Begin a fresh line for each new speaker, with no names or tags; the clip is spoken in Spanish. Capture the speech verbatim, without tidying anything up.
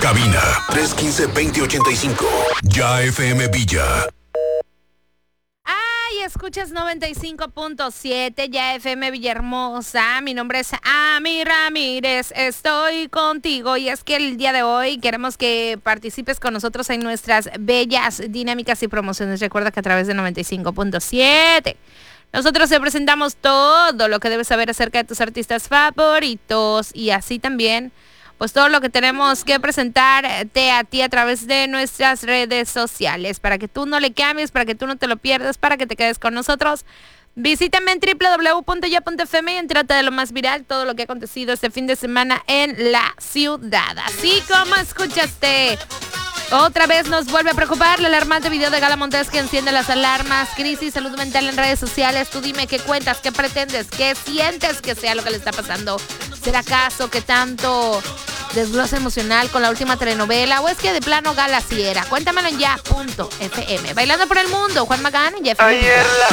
Cabina tres uno cinco, dos cero ocho cinco. Ya F M Villa.
Ay, escuchas noventa y cinco punto siete, ya F M Villahermosa. Mi nombre es Ami Ramírez. Estoy contigo y es que el día de hoy queremos que participes con nosotros en nuestras bellas dinámicas y promociones. Recuerda que a través de noventa y cinco punto siete nosotros te presentamos todo lo que debes saber acerca de tus artistas favoritos y así también pues todo lo que tenemos que presentarte a ti a través de nuestras redes sociales, para que tú no le cambies, para que tú no te lo pierdas, para que te quedes con nosotros. Visítame en doble u doble u doble u punto ya punto f m y entrate de lo más viral, todo lo que ha acontecido este fin de semana en la ciudad. Así como escuchaste, otra vez nos vuelve a preocupar el alarmante video de Gala Montes que enciende las alarmas. Crisis, salud mental en redes sociales. Tú dime qué cuentas, qué pretendes, qué sientes que sea lo que le está pasando. ¿Será acaso que tanto desglose emocional con la última telenovela o es que de plano Gala sí era? Cuéntamelo en ya punto f m. Bailando por el mundo, Juan Magán y Jeff.